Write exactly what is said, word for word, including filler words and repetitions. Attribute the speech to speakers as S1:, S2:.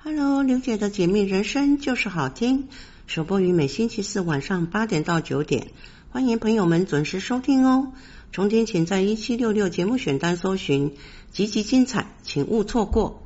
S1: Hello， 刘姐的解密人生就是好听，首播于每星期四晚上八点到九点，欢迎朋友们准时收听哦。重听请在一七六六节目选单搜寻，集集精彩，请勿错过。